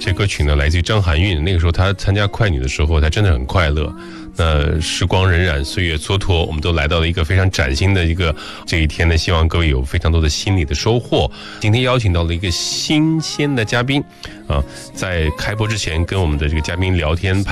这歌曲呢来自于张含韵，那个时候她参加快女的时候她真的很快乐。那时光荏苒，岁月蹉跎，我们都来到了一个非常崭新的这一天呢，希望各位有非常多的心理的收获。今天邀请到了一个新鲜的嘉宾在开播之前跟我们的这个嘉宾聊天